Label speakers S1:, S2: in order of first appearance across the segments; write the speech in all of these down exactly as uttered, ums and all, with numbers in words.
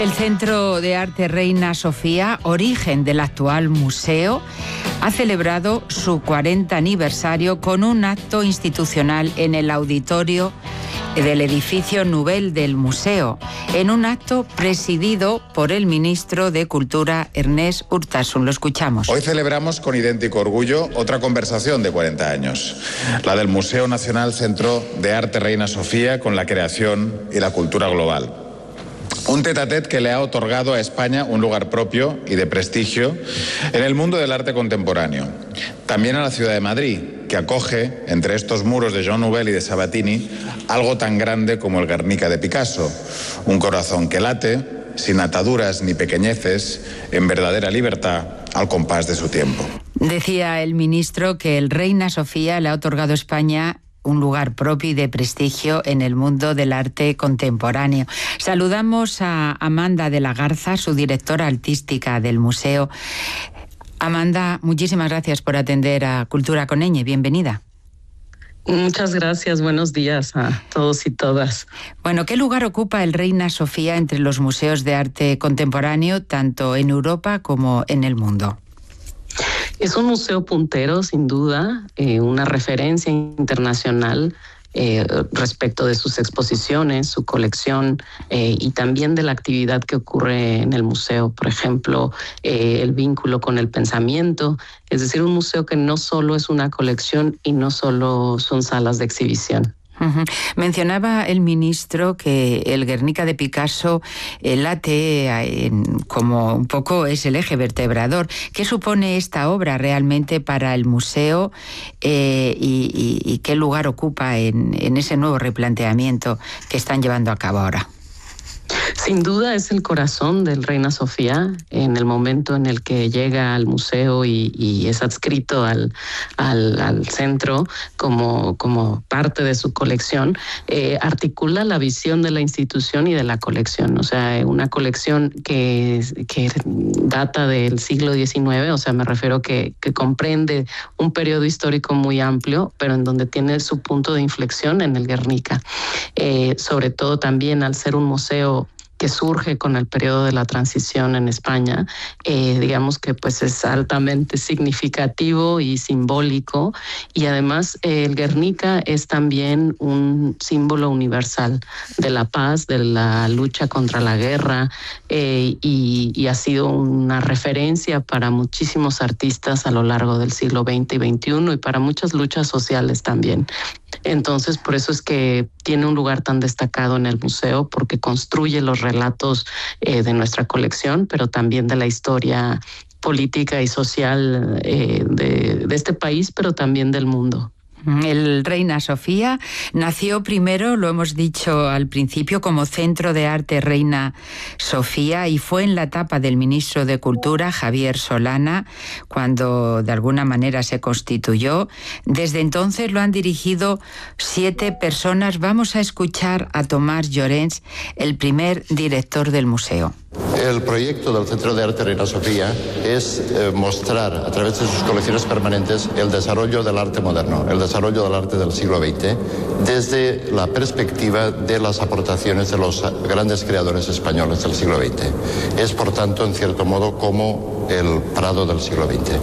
S1: El Centro de Arte Reina Sofía, origen del actual museo, ha celebrado su cuarenta aniversario con un acto institucional en el auditorio del edificio Nubel del museo, en un acto presidido por el ministro de Cultura, Ernest Urtasun. Lo escuchamos.
S2: Hoy celebramos con idéntico orgullo otra conversación de cuarenta años, la del Museo Nacional Centro de Arte Reina Sofía con la creación y la cultura global. Un tete-a-tete que le ha otorgado a España un lugar propio y de prestigio en el mundo del arte contemporáneo. También a la ciudad de Madrid, que acoge, entre estos muros de Jean Nouvel y de Sabatini, algo tan grande como el Guernica de Picasso. Un corazón que late, sin ataduras ni pequeñeces, en verdadera libertad, al compás de su tiempo.
S1: Decía el ministro que el Reina Sofía le ha otorgado a España un lugar propio y de prestigio en el mundo del arte contemporáneo. Saludamos a Amanda de la Garza, su directora artística del museo. Amanda, muchísimas gracias por atender a Cultura con Ñ. Bienvenida.
S3: Muchas gracias. Buenos días a todos y todas.
S1: Bueno, ¿qué lugar ocupa el Reina Sofía entre los museos de arte contemporáneo, tanto en Europa como en el mundo?
S3: Es un museo puntero, sin duda, eh, una referencia internacional eh, respecto de sus exposiciones, su colección eh, y también de la actividad que ocurre en el museo. Por ejemplo, eh, el vínculo con el pensamiento, es decir, un museo que no solo es una colección y no solo son salas de exhibición.
S1: Uh-huh. Mencionaba el ministro que el Guernica de Picasso eh, late eh, como un poco es el eje vertebrador. ¿Qué supone esta obra realmente para el museo eh, y, y, y qué lugar ocupa en, en ese nuevo replanteamiento que están llevando a cabo ahora?
S3: Sin duda es el corazón del Reina Sofía en el momento en el que llega al museo y, y es adscrito al, al, al centro como, como parte de su colección, eh, articula la visión de la institución y de la colección. O sea, una colección que, que data del siglo diecinueve, o sea, me refiero que, que comprende un periodo histórico muy amplio, pero en donde tiene su punto de inflexión en el Guernica. Eh, sobre todo también al ser un museo que surge con el periodo de la transición en España, eh, digamos que pues es altamente significativo y simbólico, y además eh, el Guernica es también un símbolo universal de la paz, de la lucha contra la guerra, eh, y, y ha sido una referencia para muchísimos artistas a lo largo del siglo veinte y veintiuno y para muchas luchas sociales también. Entonces, por eso es que tiene un lugar tan destacado en el museo, porque construye los relatos eh, de nuestra colección, pero también de la historia política y social eh, de, de este país, pero también del mundo.
S1: El Reina Sofía nació primero, lo hemos dicho al principio, como Centro de Arte Reina Sofía, y fue en la etapa del ministro de Cultura, Javier Solana, cuando de alguna manera se constituyó. Desde entonces lo han dirigido siete personas. Vamos a escuchar a Tomás Llorens, el primer director del museo.
S4: El proyecto del Centro de Arte Reina Sofía es eh, mostrar a través de sus colecciones permanentes el desarrollo del arte moderno, el desarrollo del arte del siglo veinte, desde la perspectiva de las aportaciones de los grandes creadores españoles del siglo veinte. Es, por tanto, en cierto modo, como el Prado del siglo veinte.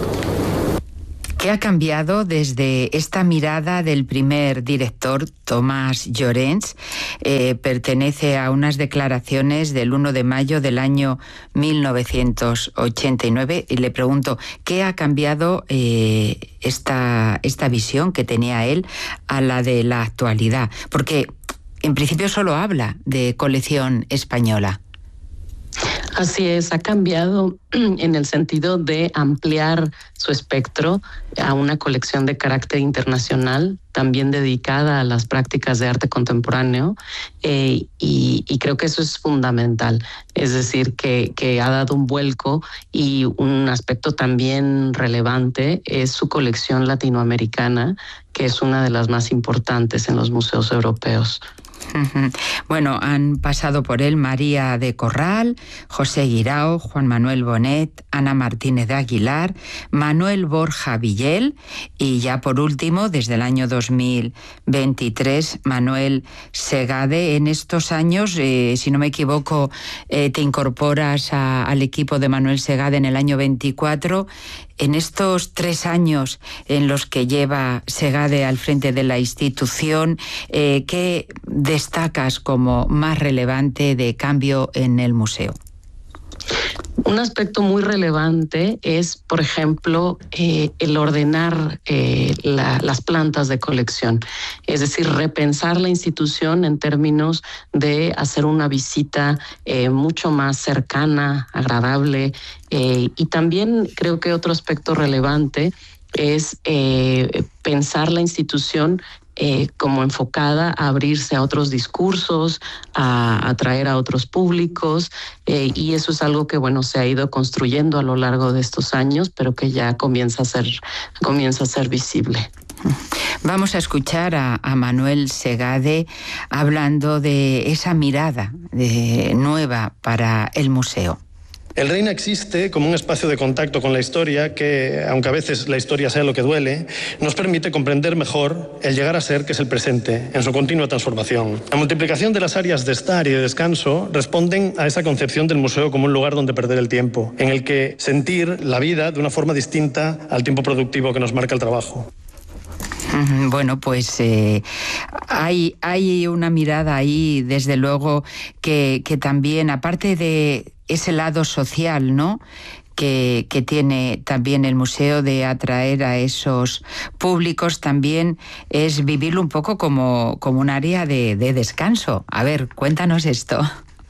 S1: ¿Qué ha cambiado desde esta mirada del primer director, Tomás Llorens? Eh, pertenece a unas declaraciones del uno de mayo del año mil novecientos ochenta y nueve y le pregunto, ¿qué ha cambiado eh, esta, esta visión que tenía él a la de la actualidad? Porque en principio solo habla de colección española.
S3: Así es, ha cambiado en el sentido de ampliar su espectro a una colección de carácter internacional, también dedicada a las prácticas de arte contemporáneo, eh, y, y creo que eso es fundamental. Es decir, que, que ha dado un vuelco, y un aspecto también relevante es su colección latinoamericana, que es una de las más importantes en los museos europeos.
S1: Bueno, han pasado por él María de Corral, José Guirao, Juan Manuel Bonet, Ana Martínez de Aguilar, Manuel Borja Villel y ya por último, desde el año dos mil veintitrés, Manuel Segade. En estos años, eh, si no me equivoco, eh, te incorporas a, al equipo de Manuel Segade en el año veinticuatro. En estos tres años en los que lleva Segade al frente de la institución, eh, ¿qué destacas como más relevante de cambio en el museo?
S3: Un aspecto muy relevante es, por ejemplo, eh, el ordenar eh, la, las plantas de colección, es decir, repensar la institución en términos de hacer una visita eh, mucho más cercana, agradable, eh, y también creo que otro aspecto relevante es eh, pensar la institución Eh, como enfocada a abrirse a otros discursos, a atraer a otros públicos, eh, y eso es algo que, bueno, se ha ido construyendo a lo largo de estos años, pero que ya comienza a ser, comienza a ser visible.
S1: Vamos a escuchar a, a Manuel Segade hablando de esa mirada de, nueva para el museo.
S5: El Reina existe como un espacio de contacto con la historia que, aunque a veces la historia sea lo que duele, nos permite comprender mejor el llegar a ser, que es el presente, en su continua transformación. La multiplicación de las áreas de estar y de descanso responden a esa concepción del museo como un lugar donde perder el tiempo, en el que sentir la vida de una forma distinta al tiempo productivo que nos marca el trabajo.
S1: Bueno, pues eh, hay, hay una mirada ahí, desde luego, que, que también, aparte de ese lado social, ¿no?, que, que tiene también el museo de atraer a esos públicos, también es vivirlo un poco como, como un área de, de descanso. A ver, cuéntanos esto.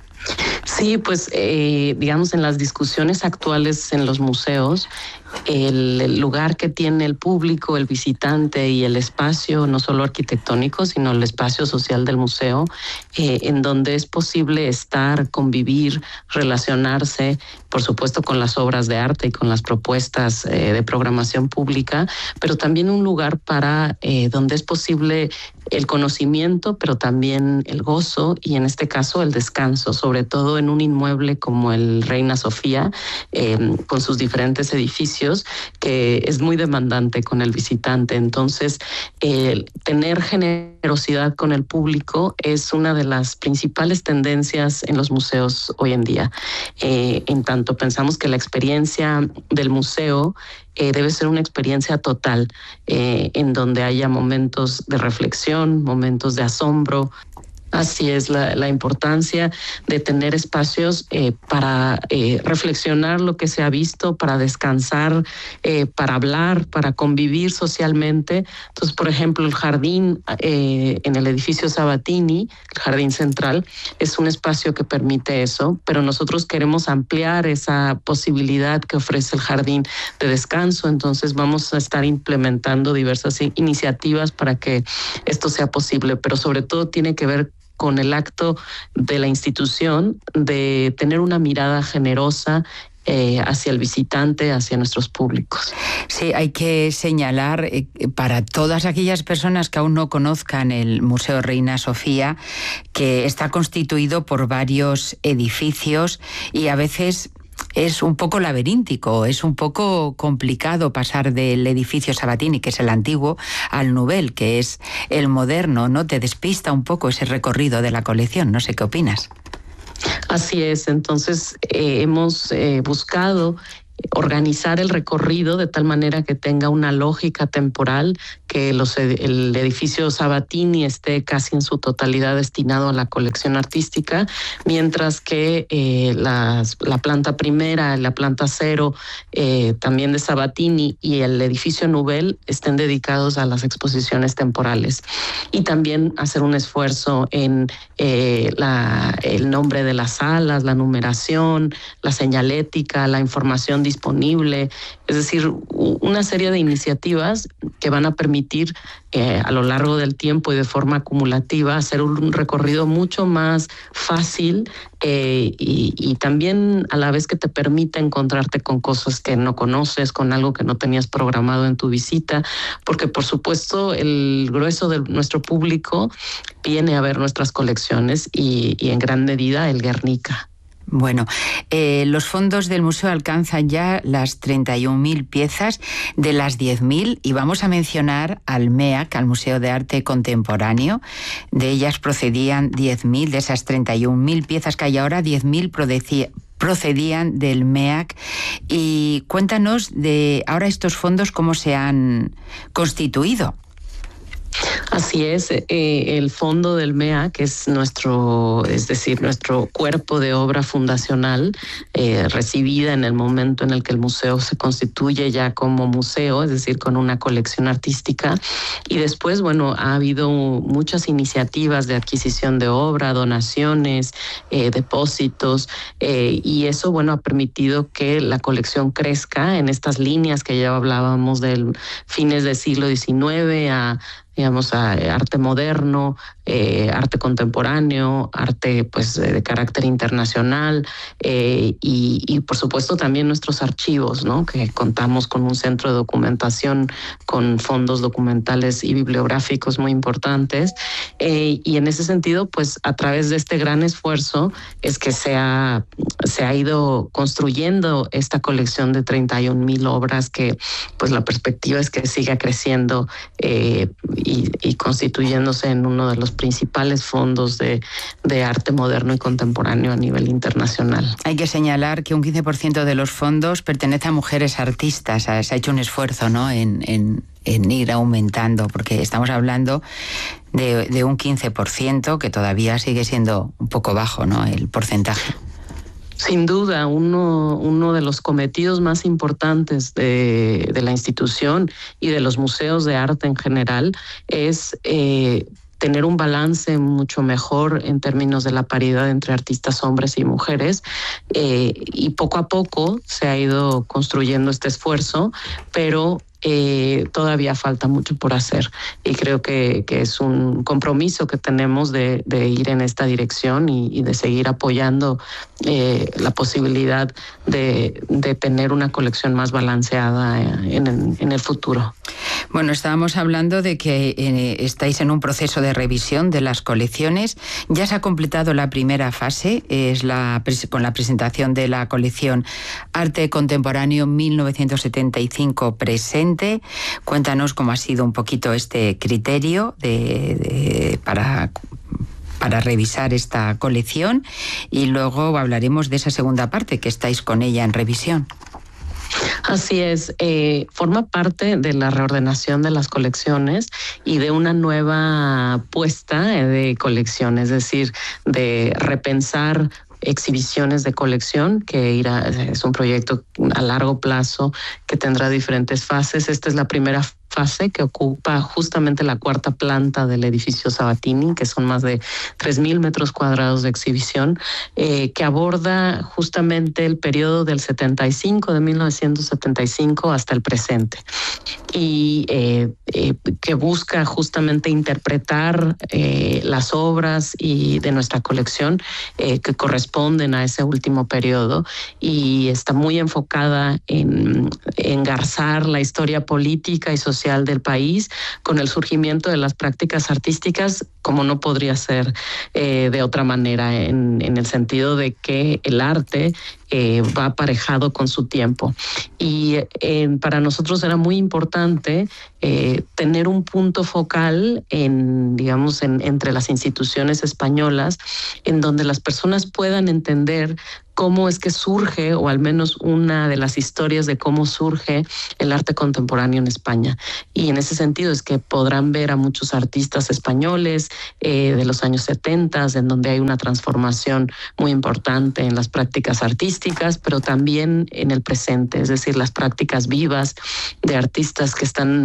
S3: Sí, pues eh, digamos, en las discusiones actuales en los museos, el, el lugar que tiene el público, el visitante y el espacio, no solo arquitectónico, sino el espacio social del museo, eh, en donde es posible estar, convivir, relacionarse, por supuesto con las obras de arte y con las propuestas eh, de programación pública, pero también un lugar para eh, donde es posible el conocimiento, pero también el gozo y, en este caso, el descanso, sobre todo en un inmueble como el Reina Sofía, eh, con sus diferentes edificios, que es muy demandante con el visitante. Entonces, eh, tener generosidad con el público es una de las principales tendencias en los museos hoy en día. Eh, en tanto pensamos que la experiencia del museo Eh, debe ser una experiencia total, eh, en donde haya momentos de reflexión, momentos de asombro. Así es la, la importancia de tener espacios eh, para eh, reflexionar lo que se ha visto, para descansar, eh, para hablar, para convivir socialmente. Entonces, por ejemplo, el jardín eh, en el edificio Sabatini, el jardín central, es un espacio que permite eso, pero nosotros queremos ampliar esa posibilidad que ofrece el jardín de descanso. Entonces, vamos a estar implementando diversas iniciativas para que esto sea posible, pero sobre todo tiene que ver con el acto de la institución de tener una mirada generosa eh, hacia el visitante, hacia nuestros públicos.
S1: Sí, hay que señalar eh, para todas aquellas personas que aún no conozcan el Museo Reina Sofía, que está constituido por varios edificios y a veces es un poco laberíntico, es un poco complicado pasar del edificio Sabatini, que es el antiguo, al Nouvel, que es el moderno, ¿no? Te despista un poco ese recorrido de la colección, no sé qué opinas.
S3: Así es, entonces eh, hemos eh, buscado organizar el recorrido de tal manera que tenga una lógica temporal, que los, el edificio Sabatini esté casi en su totalidad destinado a la colección artística, mientras que eh, las, la planta primera, la planta cero, eh, también de Sabatini, y el edificio Nouvel estén dedicados a las exposiciones temporales. Y también hacer un esfuerzo en eh, la, el nombre de las salas, la numeración, la señalética, la información disponible, es decir, una serie de iniciativas que van a permitir eh, a lo largo del tiempo y de forma acumulativa hacer un recorrido mucho más fácil eh, y, y también a la vez que te permita encontrarte con cosas que no conoces, con algo que no tenías programado en tu visita, porque por supuesto el grueso de nuestro público viene a ver nuestras colecciones y, y en gran medida el Guernica.
S1: Bueno, eh, los fondos del museo alcanzan ya las treinta y un mil piezas de las diez mil y vamos a mencionar al M E A C, al Museo de Arte Contemporáneo. De ellas procedían diez mil, de esas treinta y un mil piezas que hay ahora, diez mil procedían del M E A C. Y cuéntanos de ahora estos fondos cómo se han constituido.
S3: Así es, eh, el fondo del M E A, que es nuestro, es decir, nuestro cuerpo de obra fundacional, eh, recibida en el momento en el que el museo se constituye ya como museo, es decir, con una colección artística. Y después, bueno, ha habido muchas iniciativas de adquisición de obra, donaciones, eh, depósitos, eh, y eso, bueno, ha permitido que la colección crezca en estas líneas que ya hablábamos del fines del siglo diecinueve a digamos, a arte moderno, eh, arte contemporáneo, arte pues de carácter internacional eh, y, y por supuesto también nuestros archivos, ¿no? Que contamos con un centro de documentación con fondos documentales y bibliográficos muy importantes eh, y en ese sentido pues a través de este gran esfuerzo es que se ha, se ha ido construyendo esta colección de treinta y un mil obras que pues la perspectiva es que siga creciendo eh, Y, y constituyéndose en uno de los principales fondos de, de arte moderno y contemporáneo a nivel internacional.
S1: Hay que señalar que un quince por ciento de los fondos pertenece a mujeres artistas. Se ha hecho un esfuerzo, ¿no?, en, en, en ir aumentando, porque estamos hablando de, de un quince por ciento que todavía sigue siendo un poco bajo, ¿no?, el porcentaje.
S3: Sin duda, uno, uno de los cometidos más importantes de, de la institución y de los museos de arte en general es eh, tener un balance mucho mejor en términos de la paridad entre artistas hombres y mujeres eh, y poco a poco se ha ido construyendo este esfuerzo, pero Eh, todavía falta mucho por hacer y creo que, que es un compromiso que tenemos de, de ir en esta dirección y, y de seguir apoyando eh, la posibilidad de, de tener una colección más balanceada en, en, en el futuro.
S1: Bueno, estábamos hablando de que eh, estáis en un proceso de revisión de las colecciones. Ya se ha completado la primera fase, es la con la presentación de la colección Arte Contemporáneo mil novecientos setenta y cinco presente. Cuéntanos cómo ha sido un poquito este criterio de, de, para, para revisar esta colección y luego hablaremos de esa segunda parte que estáis con ella en revisión.
S3: Así es, eh, forma parte de la reordenación de las colecciones y de una nueva apuesta de colección, es decir, de repensar exhibiciones de colección, que irá, es un proyecto a largo plazo que tendrá diferentes fases. Esta es la primera fase que ocupa justamente la cuarta planta del edificio Sabatini, que son más de tres mil metros cuadrados de exhibición, eh, que aborda justamente el periodo del setenta y cinco, de mil novecientos setenta y cinco hasta el presente, y eh, eh, que busca justamente interpretar eh, las obras y de nuestra colección eh, que corresponden a ese último periodo, y está muy enfocada en engarzar la historia política y social del país con el surgimiento de las prácticas artísticas, como no podría ser eh, de otra manera, en, en el sentido de que el arte eh, va aparejado con su tiempo. Y eh, para nosotros era muy importante eh, tener un punto focal en, digamos, en, entre las instituciones españolas, en donde las personas puedan entender cómo es que surge, o al menos una de las historias de cómo surge el arte contemporáneo en España. Y en ese sentido es que podrán ver a muchos artistas españoles eh, de los años setenta, en donde hay una transformación muy importante en las prácticas artísticas, pero también en el presente, es decir, las prácticas vivas de artistas que están